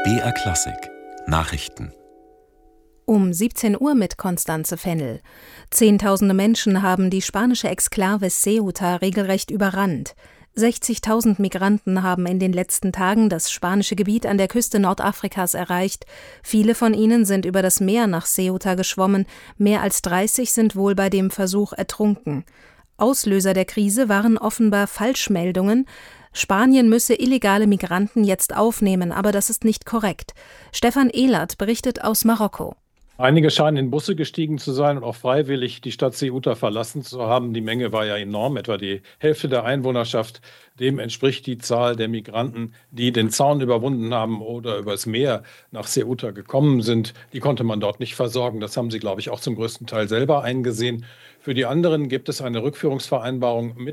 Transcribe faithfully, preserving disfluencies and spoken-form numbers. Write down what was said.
B R Klassik Nachrichten. Um siebzehn Uhr mit Constanze Fennel. Zehntausende Menschen haben die spanische Exklave Ceuta regelrecht überrannt. sechzigtausend Migranten haben in den letzten Tagen das spanische Gebiet an der Küste Nordafrikas erreicht. Viele von ihnen sind über das Meer nach Ceuta geschwommen. Mehr als dreißig sind wohl bei dem Versuch ertrunken. Auslöser der Krise waren offenbar Falschmeldungen. Spanien müsse illegale Migranten jetzt aufnehmen, aber das ist nicht korrekt. Stefan Ehlert berichtet aus Marokko. Einige scheinen in Busse gestiegen zu sein und auch freiwillig die Stadt Ceuta verlassen zu haben. Die Menge war ja enorm, etwa die Hälfte der Einwohnerschaft. Dem entspricht die Zahl der Migranten, die den Zaun überwunden haben oder übers Meer nach Ceuta gekommen sind. Die konnte man dort nicht versorgen. Das haben sie, glaube ich, auch zum größten Teil selber eingesehen. Für die anderen gibt es eine Rückführungsvereinbarung mit